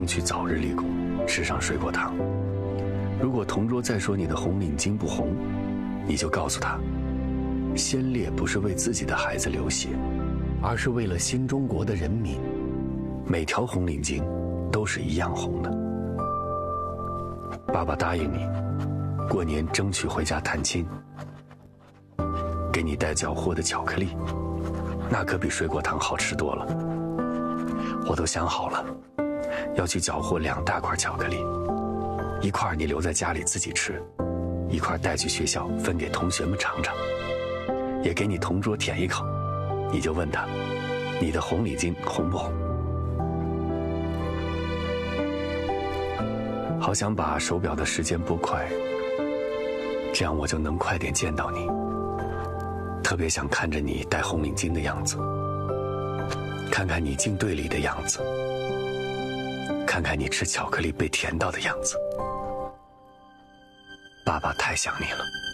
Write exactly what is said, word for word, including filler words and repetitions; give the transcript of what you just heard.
去早日立功，吃上水果糖。如果同桌再说你的红领巾不红，你就告诉他，先烈不是为自己的孩子流血，而是为了新中国的人民。每条红领巾都是一样红的。爸爸答应你，过年争取回家探亲，给你带缴获的巧克力，那可比水果糖好吃多了。我都想好了，要去缴获两大块巧克力，一块你留在家里自己吃，一块带去学校分给同学们尝尝，也给你同桌舔一口。你就问他，你的红领巾红不红？好想把手表的时间拨快，这样我就能快点见到你。特别想看着你戴红领巾的样子，看看你进队里的样子，看看你吃巧克力被甜到的样子。爸爸太想你了。